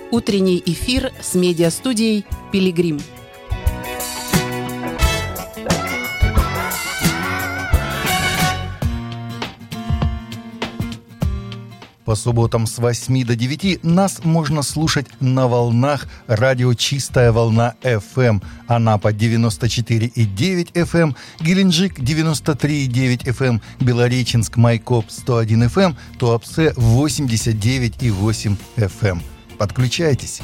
Утренний эфир с медиастудией «Пилигрим». По субботам с 8 до 9 нас можно слушать на волнах радио «Чистая волна FM». Анапа 94,9 FM, Геленджик 93,9 FM, Белореченск, Майкоп 101 FM, Туапсе 89,8 FM. Подключайтесь.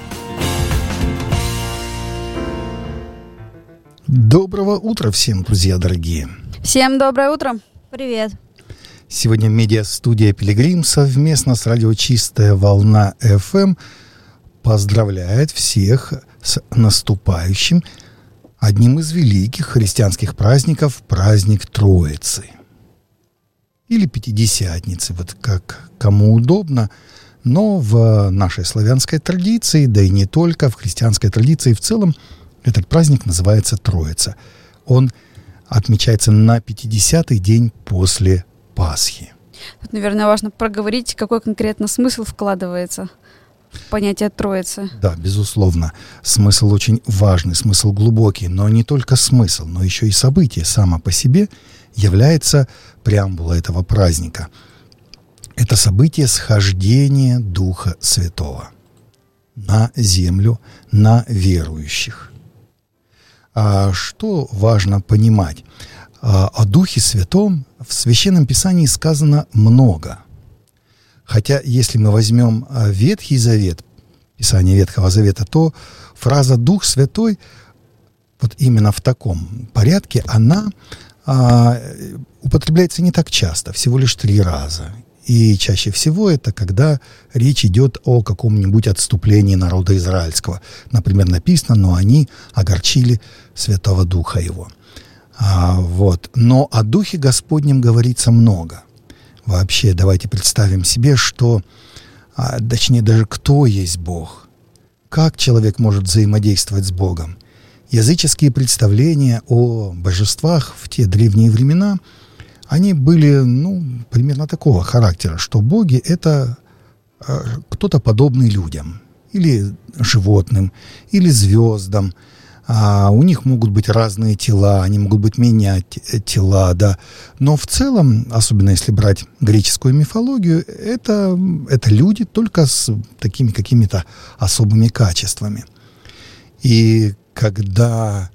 Доброго утра всем, друзья дорогие. Всем доброе утро. Привет. Сегодня медиастудия «Пилигрим» совместно с радио «Чистая волна FM» поздравляет всех с наступающим одним из великих христианских праздников – праздник Троицы. Или Пятидесятницы, вот как кому удобно. Но в нашей славянской традиции, да и не только, в христианской традиции в целом, этот праздник называется Троица. Он отмечается на 50-й день после Пасхи. Тут, наверное, важно проговорить, какой конкретно смысл вкладывается в понятие Троицы. Да, безусловно. Смысл очень важный, смысл глубокий, но не только смысл, но еще и событие само по себе является преамбулой этого праздника. Это событие схождения Духа Святого на землю, на верующих. А что важно понимать? О Духе Святом в Священном Писании сказано много. Хотя, если мы возьмем Ветхий Завет, Писание Ветхого Завета, то фраза «Дух Святой» вот именно в таком порядке, она употребляется не так часто, всего лишь 3 раза. И чаще всего это когда речь идет о каком-нибудь отступлении народа израильского. Например, написано: «Но они огорчили Святого Духа Его». Но о Духе Господнем говорится много. Вообще, давайте представим себе, что, точнее, даже кто есть Бог, как человек может взаимодействовать с Богом. Языческие представления о божествах в те древние времена, они были, примерно такого характера, что боги — это кто-то подобный людям, или животным, или звездам. У них могут быть разные тела, они могут менять тела, да. Но в целом, особенно если брать греческую мифологию, это люди только с такими какими-то особыми качествами. И когда,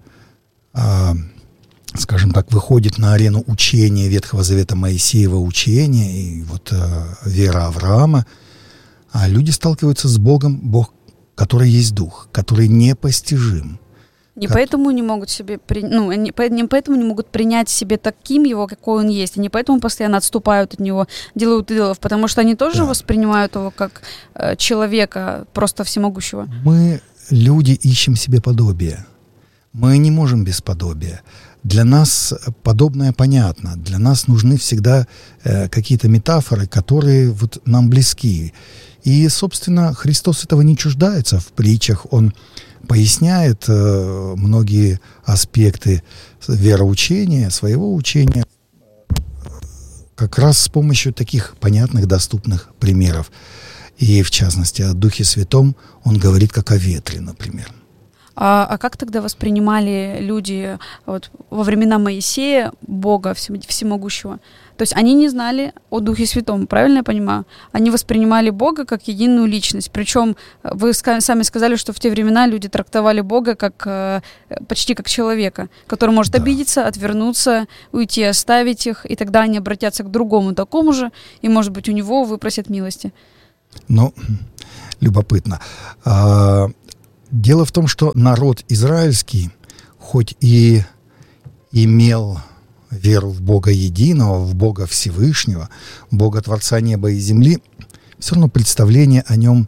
скажем так, выходит на арену учения Ветхого Завета, Моисеева учения и вот вера Авраама, люди сталкиваются с Богом, Бог, который есть Дух, который непостижим. Поэтому не могут себе, поэтому не могут принять себе таким его, какой он есть. Они поэтому постоянно отступают от него, делают идолов, потому что они тоже воспринимают его как человека, просто всемогущего. Мы, люди, ищем себе подобие. Мы не можем без подобия. Для нас подобное понятно. Для нас нужны всегда какие-то метафоры, которые вот нам близки. И, собственно, Христос этого не чуждается. В притчах Он поясняет многие аспекты вероучения, своего учения, как раз с помощью таких понятных, доступных примеров. И, в частности, о Духе Святом Он говорит как о ветре, например. А как тогда воспринимали люди во времена Моисея Бога всемогущего? То есть они не знали о Духе Святом, правильно я понимаю? Они воспринимали Бога как единую личность. Причем вы сами сказали, что в те времена люди трактовали Бога как почти как человека, который может обидеться, отвернуться, уйти, оставить их, и тогда они обратятся к другому такому же, и, может быть, у него выпросят милости. Любопытно. Дело в том, что народ израильский, хоть и имел веру в Бога единого, в Бога Всевышнего, Бога Творца неба и земли, все равно представление о нем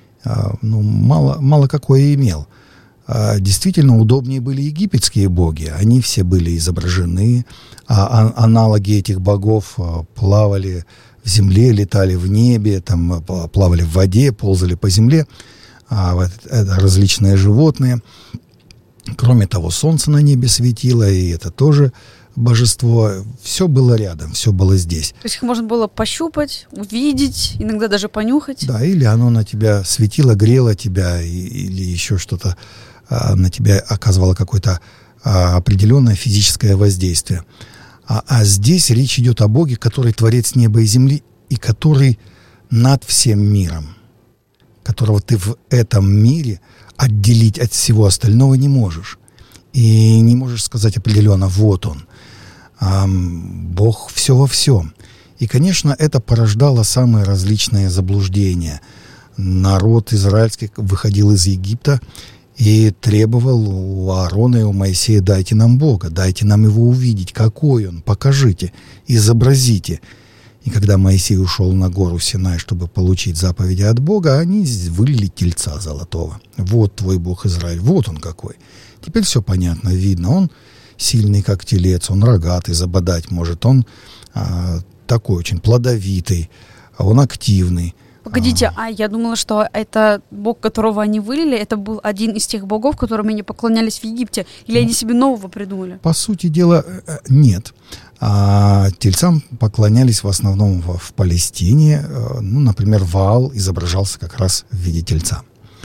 мало какое имел. Действительно, удобнее были египетские боги. Они все были изображены, аналоги этих богов плавали в земле, летали в небе, плавали в воде, ползали по земле. Это различные животные. Кроме того, солнце на небе светило, и это тоже божество, все было рядом, все было здесь. То есть их можно было пощупать, увидеть, иногда даже понюхать. Да, или оно на тебя светило, грело тебя, или еще что-то на тебя оказывало какое-то определенное физическое воздействие. А здесь речь идет о Боге, который творец неба и земли, и который над всем миром, которого ты в этом мире отделить от всего остального не можешь. И не можешь сказать определенно, вот он. Бог все во всем. И, конечно, это порождало самые различные заблуждения. Народ израильский выходил из Египта и требовал у Аарона и у Моисея: дайте нам Бога, дайте нам его увидеть, какой он, покажите, изобразите. И когда Моисей ушел на гору Синай, чтобы получить заповеди от Бога, они вылили тельца золотого. Вот твой Бог Израиль, вот он какой. Теперь все понятно, видно. Он сильный, как телец, он рогатый, забодать может, он такой очень плодовитый, он активный. Погодите, я думала, что это Бог, которого они вылили, это был один из тех богов, которым они поклонялись в Египте, или они себе нового придумали? По сути дела, нет. Тельцам поклонялись в основном в Палестине. Например, Ваал изображался как раз в виде тельца.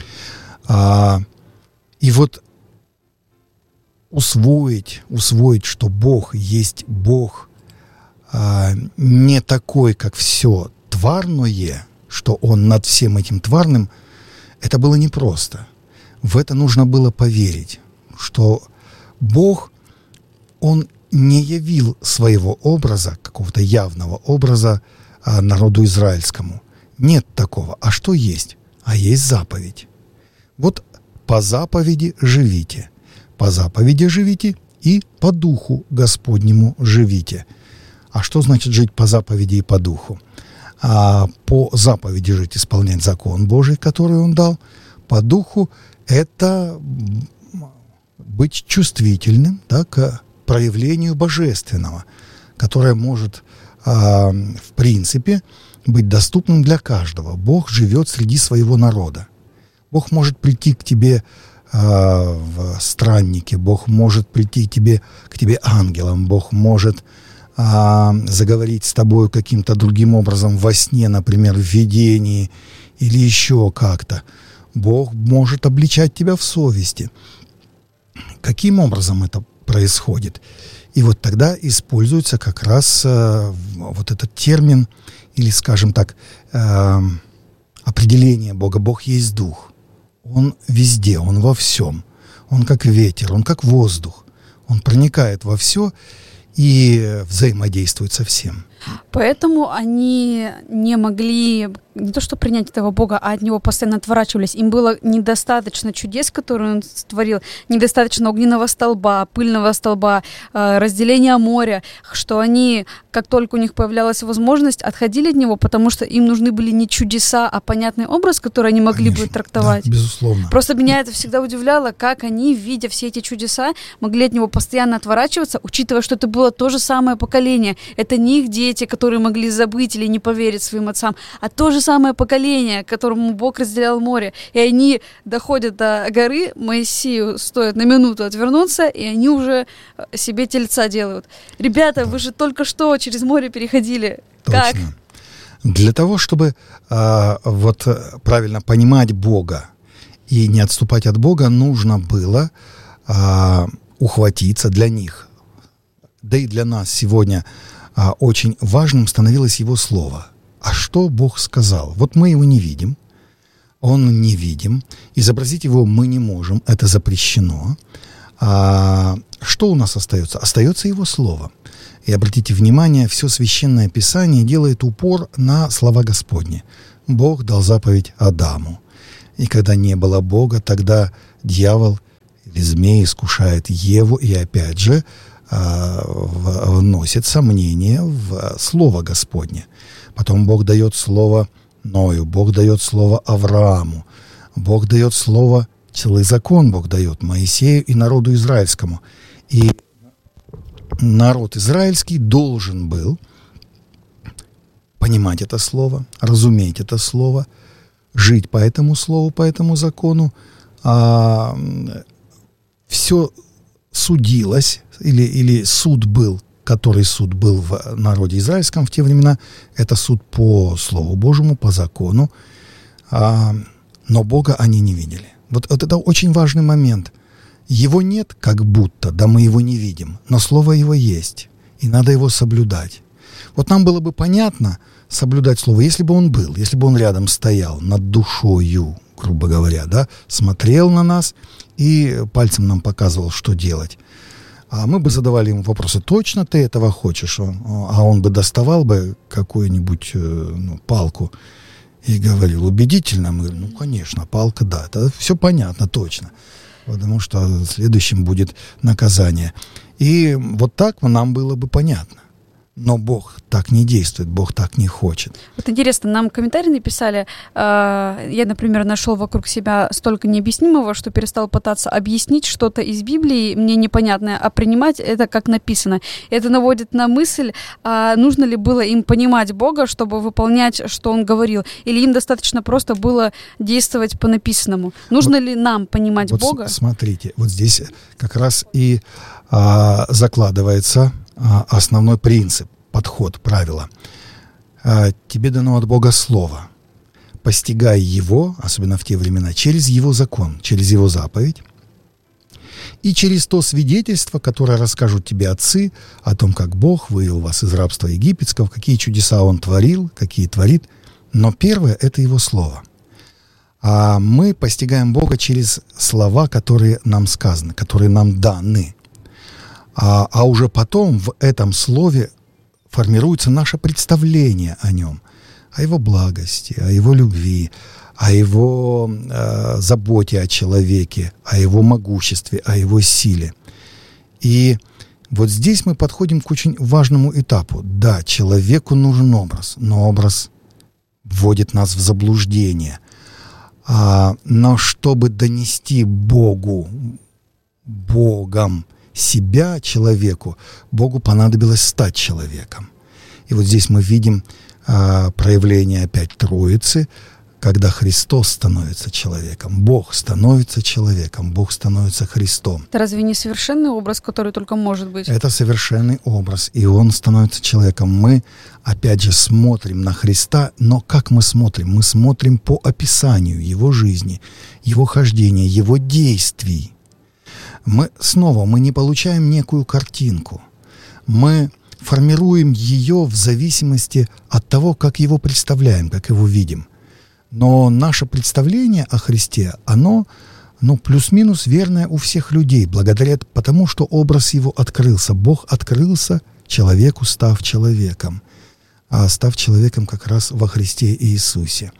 И вот усвоить, что Бог есть Бог не такой, как все тварное, что Он над всем этим тварным, это было непросто. В это нужно было поверить, что Бог, Он не явил своего образа, какого-то явного образа народу израильскому. Нет такого. А что есть? А есть заповедь. Вот по заповеди живите. По заповеди живите и по духу Господнему живите. А что значит жить по заповеди и по духу? По заповеди жить, исполнять закон Божий, который Он дал. По духу это быть чувствительным, да, к проявлению божественного, которое может, в принципе, быть доступным для каждого. Бог живет среди своего народа. Бог может прийти к тебе в страннике, Бог может прийти к тебе ангелом, Бог может заговорить с тобой каким-то другим образом во сне, например, в видении или еще как-то. Бог может обличать тебя в совести. Каким образом это происходит? И вот тогда используется как раз вот этот термин, или, скажем так, определение Бога. Бог есть Дух. Он везде, Он во всем. Он как ветер, Он как воздух. Он проникает во все и взаимодействует со всем. Поэтому они не могли не то что принять этого Бога, а от Него постоянно отворачивались. Им было недостаточно чудес, которые Он створил, недостаточно огненного столба, пыльного столба, разделения моря, что они, как только у них появлялась возможность, отходили от Него, потому что им нужны были не чудеса, а понятный образ, который они могли бы трактовать. Да, безусловно. Просто меня это всегда удивляло, как они, видя все эти чудеса, могли от Него постоянно отворачиваться, учитывая, что это было то же самое поколение. Это не их дети, которые могли забыть или не поверить своим отцам, а то же самое поколение, которому Бог разделял море. И они доходят до горы, Моисею стоит на минуту отвернуться, и они уже себе тельца делают. Ребята, вы же только что через море переходили. Точно. Как? Для того, чтобы правильно понимать Бога и не отступать от Бога, нужно было ухватиться для них. Да и для нас сегодня очень важным становилось Его Слово. А что Бог сказал? Вот мы Его не видим, Он не видим, изобразить Его мы не можем, это запрещено. Что у нас остается? Остается Его Слово. И обратите внимание, все Священное Писание делает упор на слова Господни. Бог дал заповедь Адаму. И когда не было Бога, тогда дьявол или змей искушает Еву, и опять же вносит сомнение в Слово Господне. Потом Бог дает слово Ною, Бог дает слово Аврааму, Бог дает слово, целый закон Бог дает Моисею и народу израильскому. И народ израильский должен был понимать это слово, разуметь это слово, жить по этому слову, по этому закону. Все судилось, или суд был, который суд был в народе израильском в те времена, это суд по Слову Божьему, по закону, но Бога они не видели. Вот это очень важный момент. Его нет как будто, да мы его не видим, но Слово Его есть, и надо его соблюдать. Вот нам было бы понятно соблюдать Слово, если бы Он был, если бы Он рядом стоял, над душою, грубо говоря, да, смотрел на нас и пальцем нам показывал, что делать. А мы бы задавали ему вопросы: точно ты этого хочешь? А он бы доставал бы какую-нибудь палку и говорил убедительно. Мы говорим: конечно, палка, да, это все понятно, точно. Потому что следующим будет наказание. И вот так нам было бы понятно. Но Бог так не действует, Бог так не хочет. Вот интересно, нам комментарии написали, я, например, нашел вокруг себя столько необъяснимого, что перестал пытаться объяснить что-то из Библии, мне непонятное, а принимать это как написано. Это наводит на мысль, нужно ли было им понимать Бога, чтобы выполнять, что Он говорил, или им достаточно просто было действовать по написанному. Нужно ли нам понимать Бога? Смотрите, вот здесь как раз и закладывается основной принцип, подход, правило. Тебе дано от Бога Слово. Постигай его, особенно в те времена, через его закон, через его заповедь. И через то свидетельство, которое расскажут тебе отцы о том, как Бог вывел вас из рабства египетского, какие чудеса Он творил, какие творит. Но первое — это Его Слово. А мы постигаем Бога через слова, которые нам сказаны, которые нам даны. А уже потом в этом слове формируется наше представление о нем, о его благости, о его любви, о его заботе о человеке, о его могуществе, о его силе. И вот здесь мы подходим к очень важному этапу. Да, человеку нужен образ, но образ вводит нас в заблуждение. Но чтобы донести Богом себя человеку, Богу понадобилось стать человеком. И вот здесь мы видим проявление опять Троицы, когда Христос становится человеком, Бог становится человеком, Бог становится Христом. Это разве не совершенный образ, который только может быть? Это совершенный образ, и Он становится человеком. Мы, опять же, смотрим на Христа, но как мы смотрим? Мы смотрим по описанию Его жизни, Его хождения, Его действий. Мы не получаем некую картинку. Мы формируем ее в зависимости от того, как его представляем, как его видим. Но наше представление о Христе, оно плюс-минус верное у всех людей, благодаря тому, что образ его открылся. Бог открылся человеку, став человеком. А став человеком как раз во Христе Иисусе.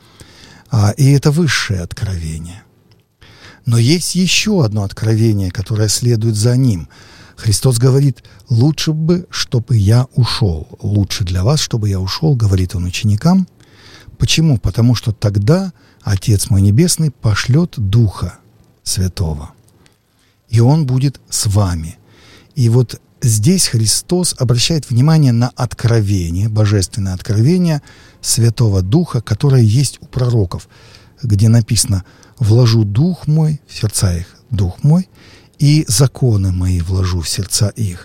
И это высшее откровение. Но есть еще одно откровение, которое следует за ним. Христос говорит: лучше бы, чтобы я ушел. Лучше для вас, чтобы я ушел, говорит Он ученикам. Почему? Потому что тогда Отец мой Небесный пошлет Духа Святого. И Он будет с вами. И вот здесь Христос обращает внимание на откровение, божественное откровение Святого Духа, которое есть у пророков, где написано: «Вложу Дух мой в сердца их, Дух мой, и законы мои вложу в сердца их».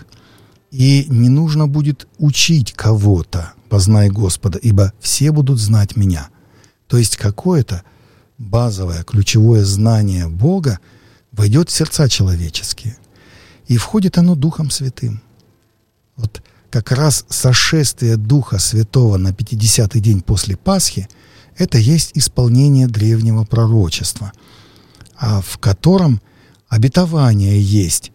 И не нужно будет учить кого-то: познай Господа, ибо все будут знать меня. То есть какое-то базовое, ключевое знание Бога войдет в сердца человеческие. И входит оно Духом Святым. Вот как раз сошествие Духа Святого на 50-й день после Пасхи — это есть исполнение древнего пророчества, в котором обетование есть: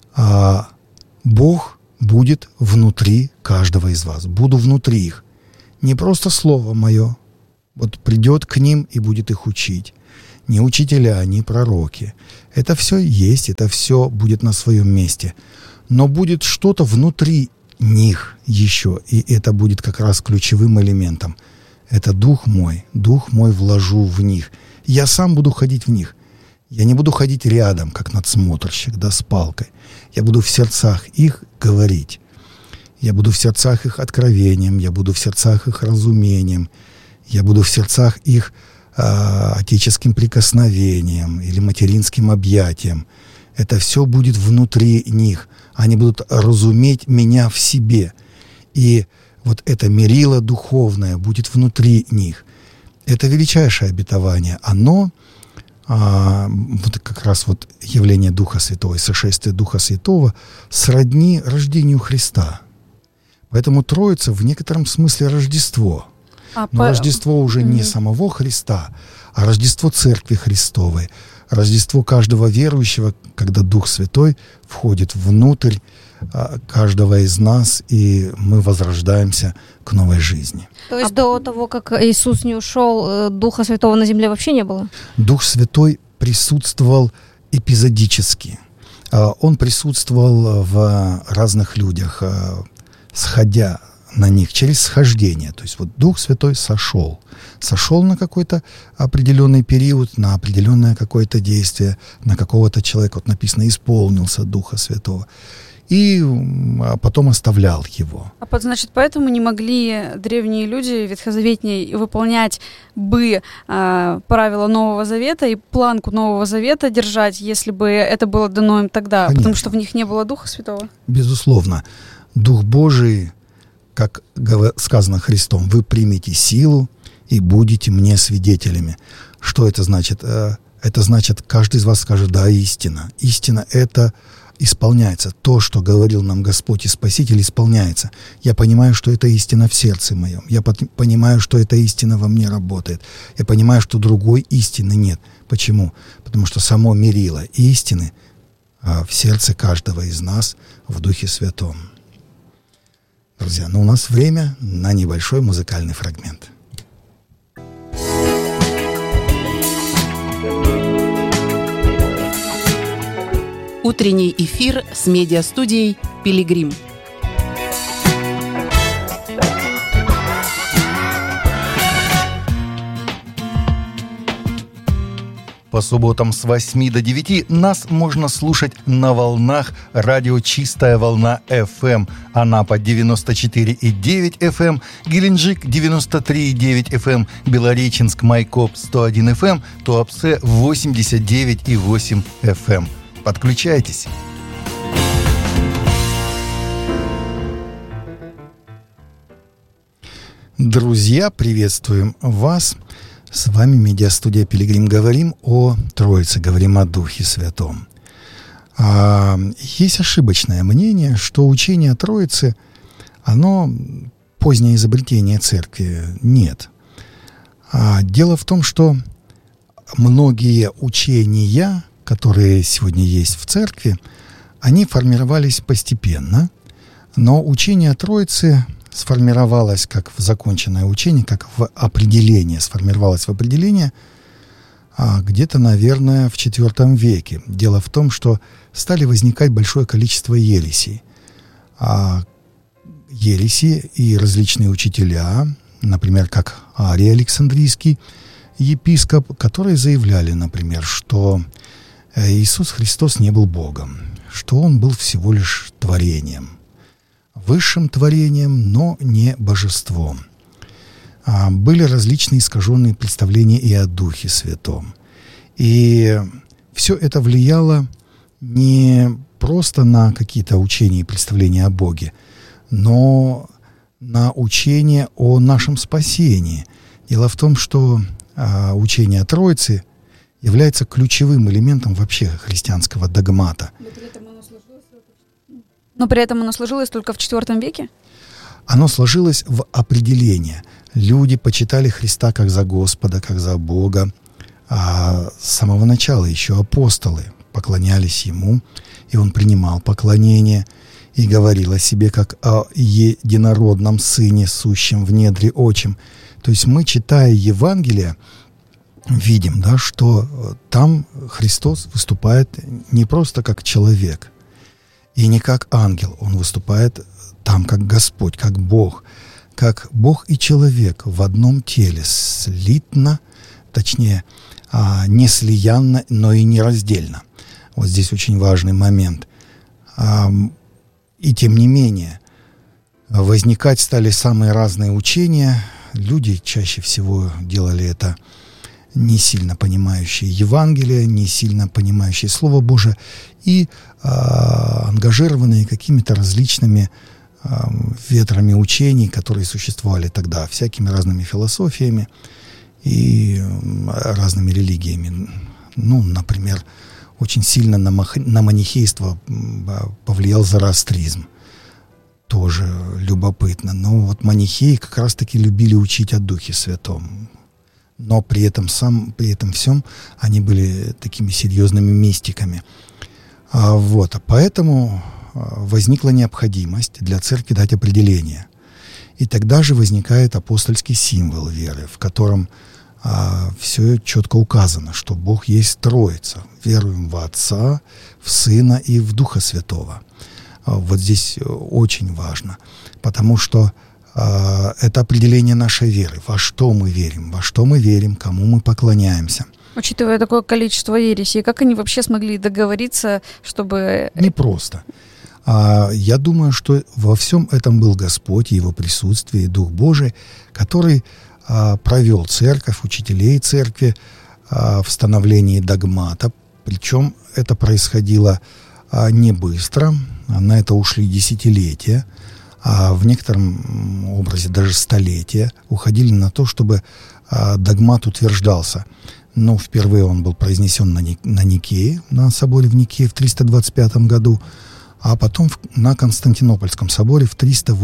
Бог будет внутри каждого из вас. Буду внутри их. Не просто слово мое. Вот придет к ним и будет их учить. Не учителя, не пророки. Это все есть, это все будет на своем месте. Но будет что-то внутри них еще. И это будет как раз ключевым элементом. Это Дух мой вложу в них. Я сам буду ходить в них. Я не буду ходить рядом, как надсмотрщик, да, с палкой. Я буду в сердцах их говорить. Я буду в сердцах их откровением, я буду в сердцах их разумением, я буду в сердцах их отеческим прикосновением или материнским объятием. Это все будет внутри них. Они будут разуметь меня в себе. И вот это мерило духовное будет внутри них. Это величайшее обетование. Оно, вот как раз вот явление Духа Святого и сошествие Духа Святого сродни рождению Христа. Поэтому Троица в некотором смысле Рождество. Но Рождество уже не самого Христа, а Рождество Церкви Христовой. Рождество каждого верующего, когда Дух Святой входит внутрь каждого из нас, и мы возрождаемся к новой жизни. То есть до того, как Иисус не ушел, Духа Святого на земле вообще не было? Дух Святой присутствовал эпизодически. Он присутствовал в разных людях, сходя на них через схождение. То есть вот Дух Святой сошел на какой-то определенный период, на определенное какое-то действие, на какого-то человека. Вот написано, исполнился Духа Святого. И потом оставлял его. Значит, поэтому не могли древние люди ветхозаветные выполнять правила Нового Завета и планку Нового Завета держать, если бы это было дано им тогда, Конечно. Потому что в них не было Духа Святого? Безусловно. Дух Божий, как сказано Христом, вы примете силу и будете мне свидетелями. Что это значит? Это значит, каждый из вас скажет, да, истина. Истина — это исполняется. То, что говорил нам Господь и Спаситель, исполняется. Я понимаю, что это истина в сердце моем. Я понимаю, что эта истина во мне работает. Я понимаю, что другой истины нет. Почему? Потому что само мерило истины в сердце каждого из нас в Духе Святом. Друзья, у нас время на небольшой музыкальный фрагмент. Утренний эфир с медиастудией «Пилигрим». По субботам с 8 до 9 нас можно слушать на волнах радио «Чистая волна FM». Анапа 94,9 FM, Геленджик 93,9 FM, Белореченск, Майкоп 101 FM, Туапсе 89,8 FM. Подключайтесь. Друзья, приветствуем вас. С вами медиастудия «Пилигрим». Говорим о Троице, говорим о Духе Святом. Есть ошибочное мнение, что учение о Троице, оно позднее изобретение церкви. Нет. Дело в том, что многие учения, которые сегодня есть в церкви, они формировались постепенно, но учение о Троице сформировалось как в законченное учение, как в определение, сформировалось в определение где-то, наверное, в IV веке. Дело в том, что стали возникать большое количество ересей. Ереси и различные учителя, например, как Арий Александрийский епископ, которые заявляли, например, что Иисус Христос не был Богом, что Он был всего лишь творением, высшим творением, но не божеством. Были различные искаженные представления и о Духе Святом. И все это влияло не просто на какие-то учения и представления о Боге, но на учение о нашем спасении. Дело в том, что учение о Троице является ключевым элементом вообще христианского догмата. Но при этом оно сложилось только в IV веке? Оно сложилось в определение. Люди почитали Христа как за Господа, как за Бога. А с самого начала еще апостолы поклонялись Ему, и Он принимал поклонение и говорил о себе как о единородном Сыне, сущем в недре Отчим. То есть мы, читая Евангелие, видим, да, что там Христос выступает не просто как человек и не как ангел. Он выступает там как Господь, как Бог и человек в одном теле, слитно, точнее, не слиянно, но и нераздельно. Вот здесь очень важный момент. И тем не менее, возникать стали самые разные учения. Люди чаще всего делали это не сильно понимающие Евангелие, не сильно понимающие Слово Божие и ангажированные какими-то различными ветрами учений, которые существовали тогда, всякими разными философиями и разными религиями. Ну, например, очень сильно на манихейство повлиял зороастризм. Тоже любопытно. Но вот манихеи как раз-таки любили учить о Духе Святом. Но при этом всем они были такими серьезными мистиками. Поэтому возникла необходимость для церкви дать определение. И тогда же возникает апостольский символ веры, в котором все четко указано, что Бог есть Троица. Веруем в Отца, в Сына и в Духа Святого. Вот здесь очень важно, потому что это определение нашей веры. Во что мы верим, кому мы поклоняемся. Учитывая такое количество ересей, как они вообще смогли договориться, чтобы... Непросто. Я думаю, что во всем этом был Господь, Его присутствие, Дух Божий, который провел церковь, учителей церкви в становлении догмата. Причем это происходило не быстро, на это ушли десятилетия, а в некотором образе даже столетия уходили на то, чтобы догмат утверждался. Но впервые он был произнесен на Никее, на соборе в Никее в 325 году, а потом на Константинопольском соборе в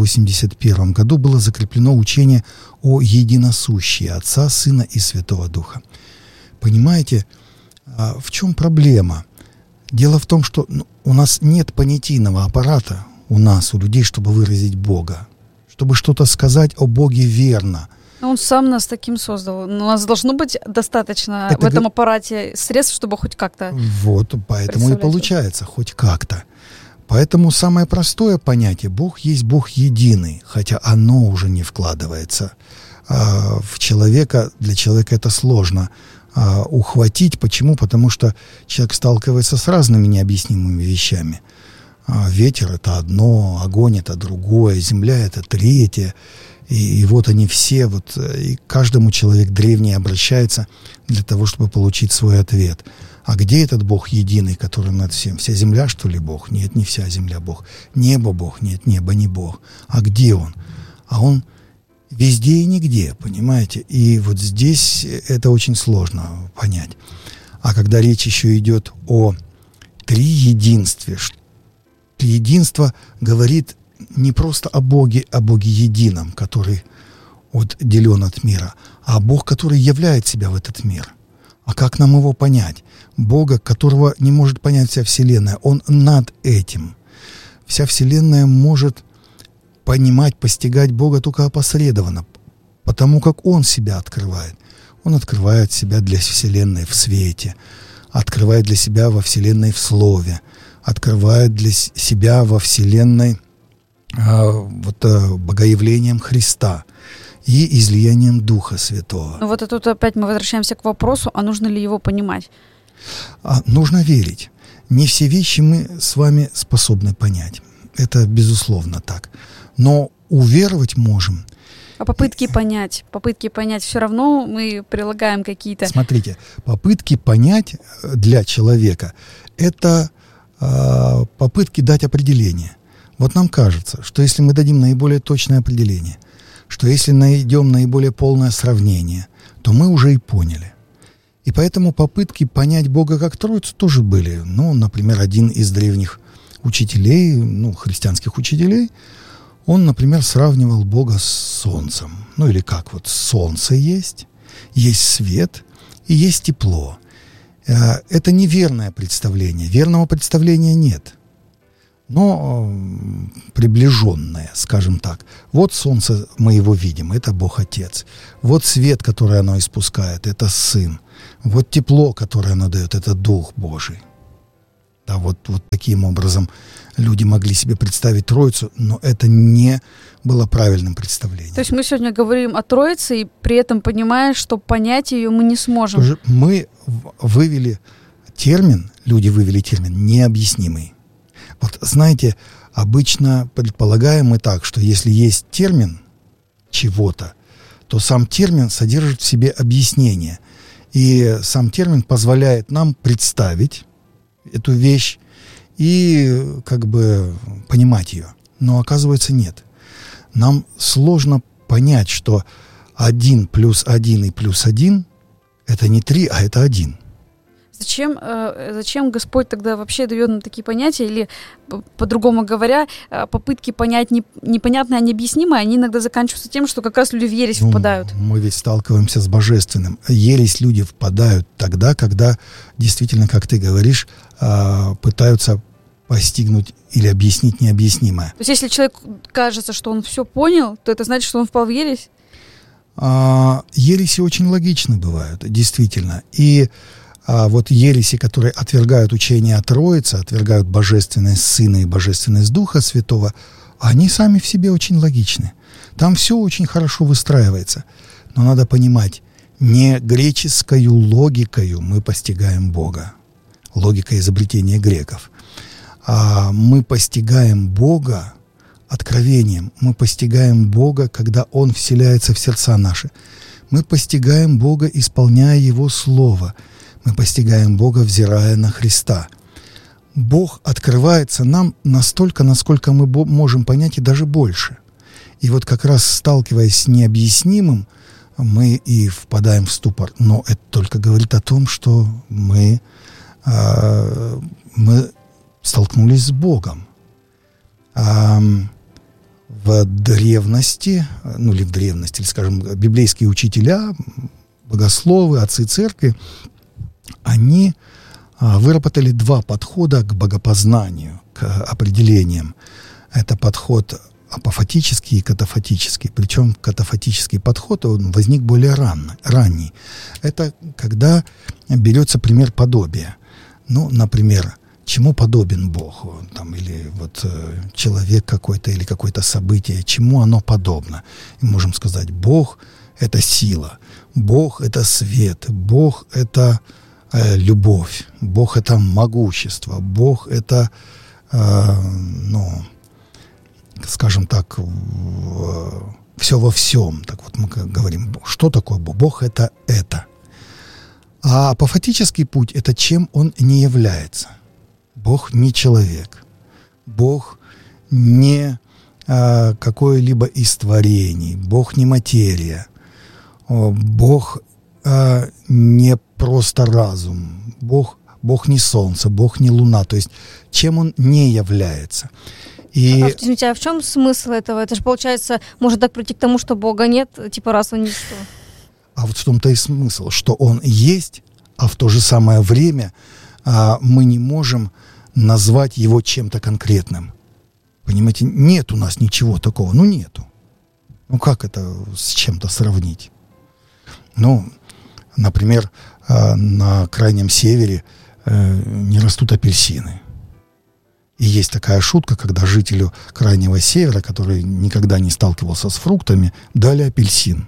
381 году было закреплено учение о единосущии Отца, Сына и Святого Духа. Понимаете, в чем проблема? Дело в том, что у нас нет понятийного аппарата, у людей, чтобы выразить Бога, чтобы что-то сказать о Боге верно. Он сам нас таким создал. У нас должно быть достаточно в этом аппарате средств, чтобы хоть как-то... Вот, поэтому и получается, хоть как-то. Поэтому самое простое понятие — Бог есть Бог единый, хотя оно уже не вкладывается в человека. Для человека это сложно ухватить. Почему? Потому что человек сталкивается с разными необъяснимыми вещами. Ветер — это одно, огонь — это другое, земля — это третье. И вот они все, и каждому человек древний обращается для того, чтобы получить свой ответ. А где этот Бог единый, который над всем? Вся земля, что ли, Бог? Нет, не вся земля Бог. Небо Бог? Нет, небо не Бог. А где Он? А Он везде и нигде, понимаете? И вот здесь это очень сложно понять. А когда речь еще идет о триединстве, триединство говорит не просто о Боге едином, который отделен от мира, а о Бог, который являет себя в этот мир. А как нам его понять? Бога, которого не может понять вся Вселенная, Он над этим. Вся Вселенная может понимать, постигать Бога только опосредованно, потому как Он себя открывает. Он открывает себя для Вселенной в свете, открывает для себя во Вселенной в Слове, открывает для себя во Вселенной богоявлением Христа и излиянием Духа Святого. Ну вот и тут опять мы возвращаемся к вопросу, а нужно ли его понимать? Нужно верить. Не все вещи мы с вами способны понять. Это безусловно так. Но уверовать можем. А попытки понять все равно мы прилагаем какие-то... Смотрите, попытки понять для человека — это попытки дать определение. Вот нам кажется, что если мы дадим наиболее точное определение, что если найдем наиболее полное сравнение, то мы уже и поняли. И поэтому попытки понять Бога как Троицу тоже были. Например, один из древних учителей, христианских учителей, он, например, сравнивал Бога с солнцем. Или как солнце есть свет и есть тепло. Это неверное представление. Верного представления нет. Но приближенное, скажем так. Вот солнце мы его видим, это Бог Отец. Вот свет, который оно испускает, это Сын. Вот тепло, которое оно дает, это Дух Божий. Да, вот таким образом люди могли себе представить Троицу, но это не было правильным представлением. То есть мы сегодня говорим о Троице, и при этом понимая, что понять ее мы не сможем. Мы вывели термин необъяснимый. Вот знаете, обычно предполагаем мы так, что если есть термин чего-то, то сам термин содержит в себе объяснение. И сам термин позволяет нам представить эту вещь и как бы понимать ее. Но оказывается нет. Нам сложно понять, что 1 плюс 1 и плюс 1 это не 3, а это 1. Зачем Господь тогда вообще дает нам такие понятия? Или, по-другому говоря, попытки понять непонятное, необъяснимое, они иногда заканчиваются тем, что как раз люди в ересь впадают. Мы ведь сталкиваемся с божественным. Ересь люди впадают тогда, когда действительно, как ты говоришь, пытаются постигнуть или объяснить необъяснимое. То есть если человек кажется, что он все понял, то это значит, что он впал в ересь? Ереси очень логичны бывают, действительно. И вот ереси, которые отвергают учение о Троице, отвергают божественность Сына и божественность Духа Святого, они сами в себе очень логичны. Там все очень хорошо выстраивается. Но надо понимать, не греческою логикою мы постигаем Бога. Логика изобретения греков. А мы постигаем Бога откровением. Мы постигаем Бога, когда Он вселяется в сердца наши. Мы постигаем Бога, исполняя Его Слово. Мы постигаем Бога, взирая на Христа. Бог открывается нам настолько, насколько мы можем понять, и даже больше. И вот как раз сталкиваясь с необъяснимым, мы и впадаем в ступор. Но это только говорит о том, что мы столкнулись с Богом. В древности, или, скажем, библейские учителя, богословы, отцы церкви, они выработали 2 подхода к богопознанию, к определениям. Это подход апофатический и катафатический. Причем катафатический подход он возник более ранний. Это когда берется пример подобия. Например, чему подобен Бог? Или вот человек какой-то, или какое-то событие, чему оно подобно? И можем сказать, Бог — это сила, Бог — это свет, Бог — это любовь, Бог — это могущество, Бог — это, скажем так, все во всем. Так вот мы говорим, что такое Бог? Бог — это это. А апофатический путь — это чем Он не является. Бог не человек, Бог не какое-либо из творений, Бог не материя, Бог не просто разум, Бог не солнце, Бог не луна, то есть чем Он не является. Извините, а в чем смысл этого? Это же, получается, может так прийти к тому, что Бога нет, раз Он ничто. А вот в том-то и смысл, что Он есть, а в то же самое время мы не можем назвать Его чем-то конкретным. Понимаете, нет у нас ничего такого, нету. Как это с чем-то сравнить? Например, на Крайнем Севере не растут апельсины. И есть такая шутка, когда жителю Крайнего Севера, который никогда не сталкивался с фруктами, дали апельсин.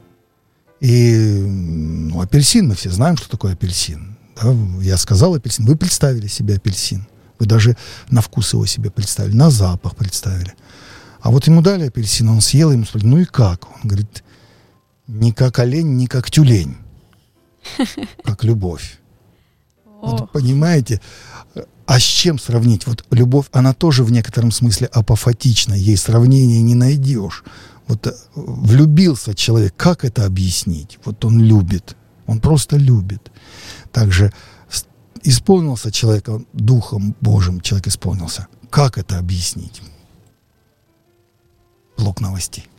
И апельсин, мы все знаем, что такое апельсин. Да? Я сказал апельсин, вы представили себе апельсин. Вы даже на вкус его себе представили, на запах представили. А вот ему дали апельсин, он съел, ему спросили, и как? Он говорит, не как олень, не как тюлень, как любовь. Вот, понимаете? А с чем сравнить? Вот любовь, она тоже в некотором смысле апофатична, ей сравнения не найдешь. Вот влюбился человек, как это объяснить? Вот он любит, он просто любит. Также исполнился человек Духом Божьим, человек исполнился. Как это объяснить? Блок новостей.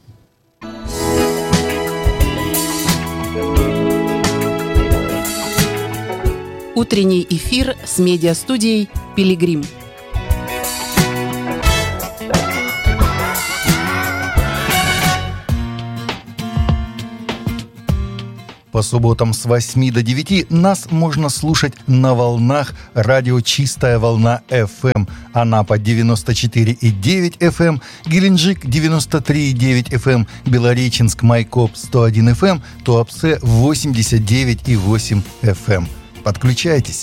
Утренний эфир с медиастудией «Пилигрим». По субботам с 8 до 9 нас можно слушать на волнах радио «Чистая волна FM». Анапа 94,9 FM, Геленджик 93,9 FM, Белореченск, Майкоп 101 FM, Туапсе 89,8 FM. Подключайтесь.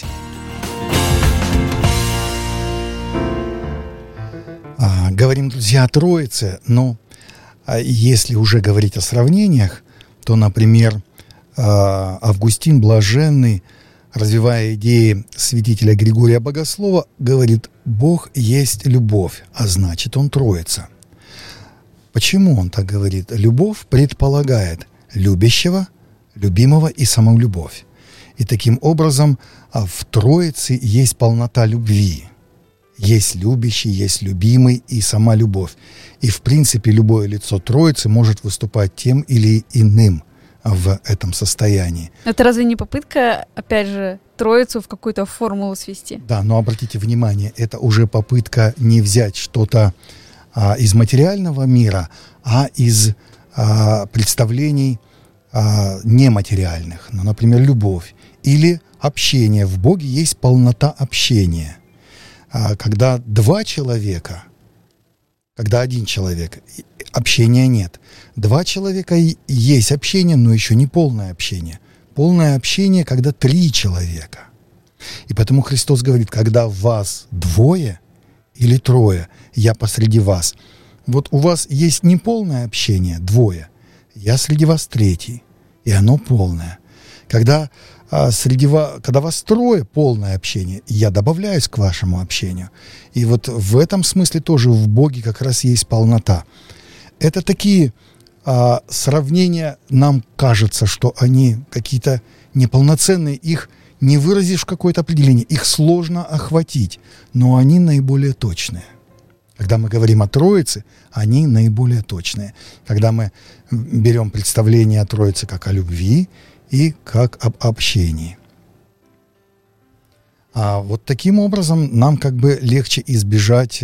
Говорим, друзья, о Троице, но если уже говорить о сравнениях, то, например, Августин Блаженный, развивая идеи святителя Григория Богослова, говорит: Бог есть любовь, а значит, Он Троица. Почему он так говорит? Любовь предполагает любящего, любимого и саму любовь. И таким образом в Троице есть полнота любви. Есть любящий, есть любимый и сама любовь. И в принципе любое лицо Троицы может выступать тем или иным в этом состоянии. Это разве не попытка, опять же, Троицу в какую-то формулу свести? Да, но обратите внимание, это уже попытка не взять что-то из материального мира, а из представлений нематериальных. Ну, например, любовь или общение. В Боге есть полнота общения. Когда два человека, когда один человек, общения нет. Два человека есть общение, но еще не полное общение. Полное общение, когда три человека. И поэтому Христос говорит: когда вас двое или трое, я посреди вас. Вот у вас есть неполное общение, двое, я среди вас третий, и оно полное. Когда вас трое, полное общение, я добавляюсь к вашему общению. И вот в этом смысле тоже в Боге как раз есть полнота. Это такие сравнения, нам кажется, что они какие-то неполноценные, их не выразишь в какое-то определение, их сложно охватить, но они наиболее точные. Когда мы говорим о Троице, они наиболее точные. Когда мы берем представление о Троице как о любви и как об общении. Вот таким образом нам как бы легче избежать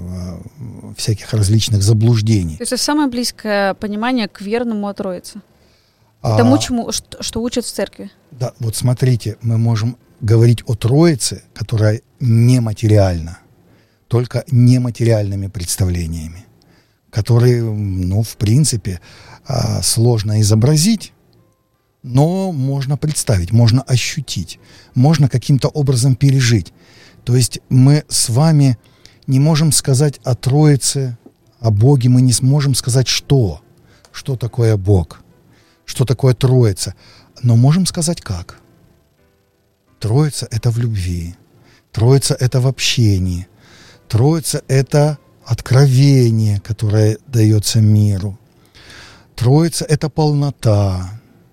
всяких различных заблуждений. То есть это самое близкое понимание к верному о Троице? Тому, что учат в церкви? Да, вот смотрите, мы можем говорить о Троице, которая нематериальна, только нематериальными представлениями, которые, в принципе, сложно изобразить, но можно представить, можно ощутить, можно каким-то образом пережить. То есть мы с вами не можем сказать о Троице, о Боге, мы не сможем сказать, что такое Бог, что такое Троица, но можем сказать как. Троица — это в любви, Троица — это в общении, Троица — это откровение, которое дается миру. Троица — это полнота.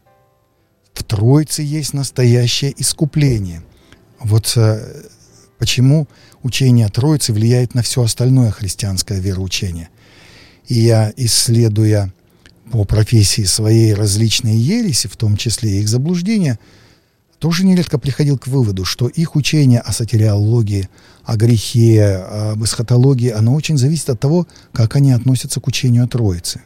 В Троице есть настоящее искупление. Вот почему учение о Троице влияет на все остальное христианское вероучение. И я, исследуя по профессии своей различные ереси, в том числе и их заблуждения, тоже нередко приходил к выводу, что их учение о сотириологии, о грехе, об эсхатологии, оно очень зависит от того, как они относятся к учению о Троице.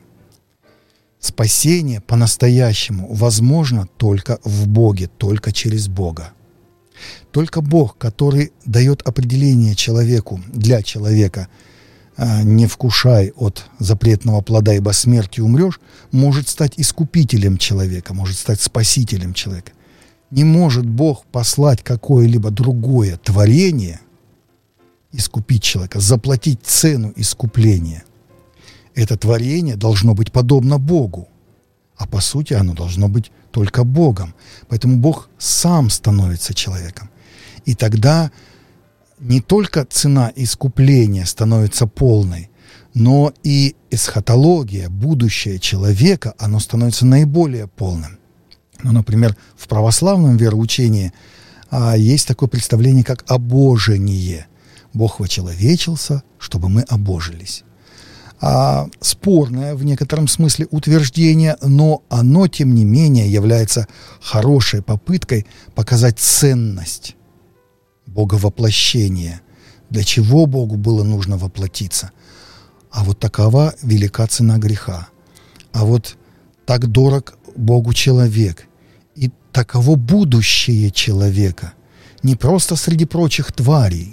Спасение по-настоящему возможно только в Боге, только через Бога. Только Бог, который дает определение человеку, для человека, не вкушай от запретного плода, ибо смертью умрешь, может стать искупителем человека, может стать спасителем человека. Не может Бог послать какое-либо другое творение, искупить человека, заплатить цену искупления. Это творение должно быть подобно Богу, а по сути оно должно быть только Богом. Поэтому Бог сам становится человеком. И тогда не только цена искупления становится полной, но и эсхатология, будущее человека, оно становится наиболее полным. Ну, например, в православном вероучении есть такое представление, как обожение. Бог вочеловечился, чтобы мы обожились. Спорное в некотором смысле утверждение, но оно, тем не менее, является хорошей попыткой показать ценность Боговоплощения. Для чего Богу было нужно воплотиться? А вот такова велика цена греха. А вот так дорог Богу человек. И таково будущее человека. Не просто среди прочих тварей,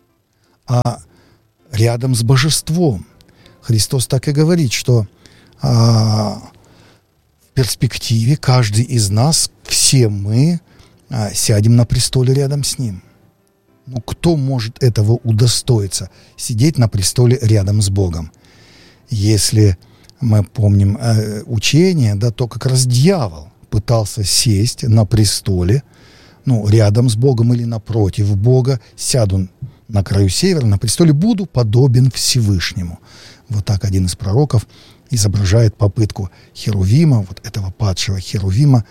а рядом с божеством. Христос так и говорит, что в перспективе каждый из нас, все мы, сядем на престоле рядом с Ним. Ну, кто может этого удостоиться? Сидеть на престоле рядом с Богом. Если мы помним учение, да, то как раз дьявол пытался сесть на престоле, рядом с Богом или напротив Бога, сяду на краю севера, на престоле, буду подобен Всевышнему. Вот так один из пророков изображает попытку Херувима, вот этого падшего Херувима,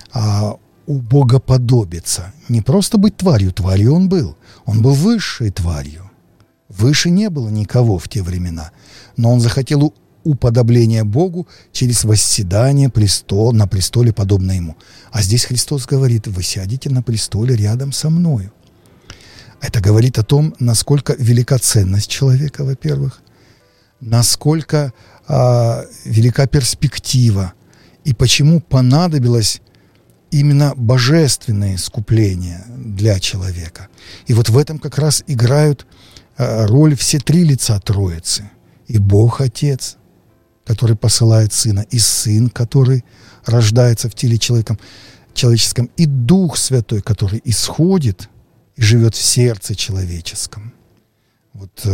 убогоподобиться. Не просто быть тварью он был высшей тварью. Выше не было никого в те времена, но он захотел уподобления Богу через восседание на престоле подобно Ему. А здесь Христос говорит: вы сядете на престоле рядом со мною. Это говорит о том, насколько велика ценность человека, во-первых, насколько велика перспектива, и почему понадобилось именно божественное искупление для человека. И вот в этом как раз играют роль все три лица Троицы. И Бог Отец, который посылает Сына, и Сын, который рождается в теле человеческом, и Дух Святой, который исходит и живет в сердце человеческом. Вот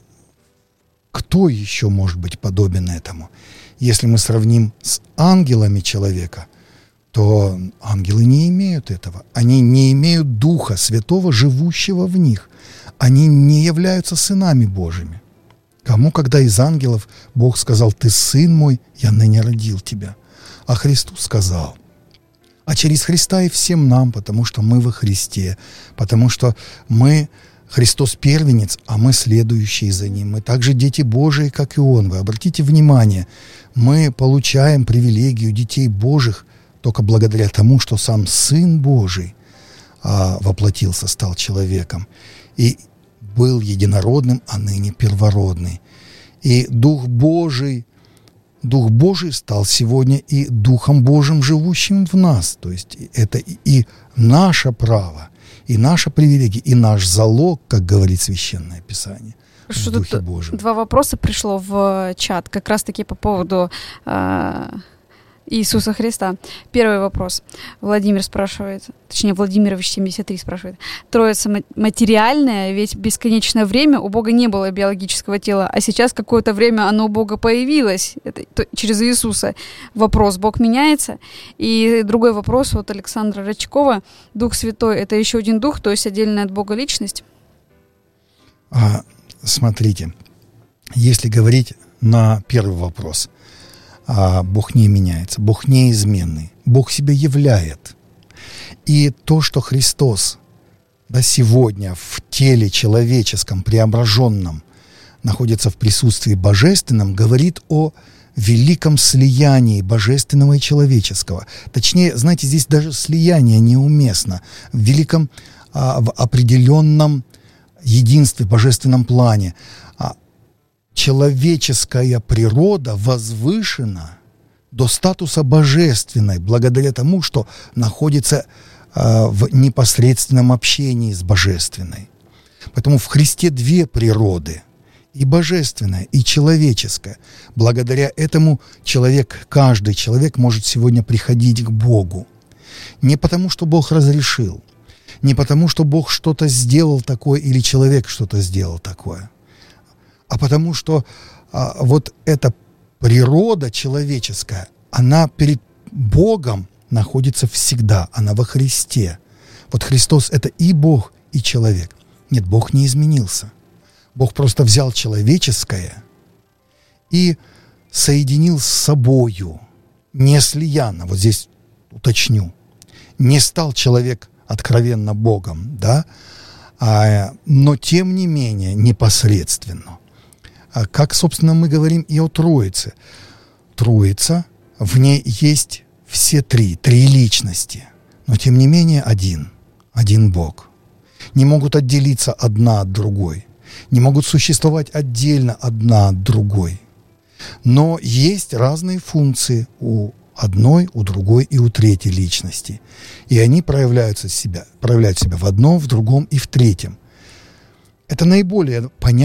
кто еще может быть подобен этому? Если мы сравним с ангелами человека, то ангелы не имеют этого. Они не имеют Духа Святого, живущего в них. Они не являются сынами Божьими. Кому, когда из ангелов Бог сказал: «Ты сын мой, я ныне родил тебя». А Христу сказал. А через Христа и всем нам, потому что мы во Христе, потому что Христос первенец, а мы следующие за Ним. Мы также дети Божии, как и Он. Вы обратите внимание, мы получаем привилегию детей Божьих только благодаря тому, что сам Сын Божий воплотился, стал человеком. И был единородным, а ныне первородный. И Дух Божий стал сегодня и Духом Божьим, живущим в нас. То есть это и наше право, и наша привилегия, и наш залог, как говорит Священное Писание, в Духе Божьем. Два вопроса пришло в чат, как раз-таки по поводу Иисуса Христа. Первый вопрос. Владимир спрашивает, точнее, Владимирович 73 спрашивает. Троица материальная, ведь бесконечное время у Бога не было биологического тела, а сейчас какое-то время оно у Бога появилось, через Иисуса. Вопрос: Бог меняется? И другой вопрос от Александра Рачкова. Дух Святой — это еще один дух, то есть отдельная от Бога личность? Смотрите, если говорить на первый вопрос, Бог не меняется, Бог неизменный, Бог себя являет. И то, что Христос сегодня в теле человеческом, преображенном, находится в присутствии божественном, говорит о великом слиянии божественного и человеческого. Точнее, знаете, здесь даже слияние неуместно. В определенном единстве, божественном плане. Человеческая природа возвышена до статуса божественной благодаря тому, что находится в непосредственном общении с божественной. Поэтому в Христе две природы, и божественная, и человеческая. Благодаря этому каждый человек может сегодня приходить к Богу. Не потому, что Бог разрешил, не потому, что Бог что-то сделал такое или человек что-то сделал такое, а потому что вот эта природа человеческая, она перед Богом находится всегда, она во Христе. Вот Христос — это и Бог, и человек. Нет, Бог не изменился. Бог просто взял человеческое и соединил с собою, не слиянно, вот здесь уточню, не стал человек откровенно Богом, да, но тем не менее непосредственно. Как, собственно, мы говорим и о Троице. Троица, в ней есть все три личности, но тем не менее один Бог. Не могут отделиться одна от другой, не могут существовать отдельно одна от другой. Но есть разные функции у одной, у другой и у третьей личности. И они проявляют себя в одном, в другом и в третьем. Это наиболее понятно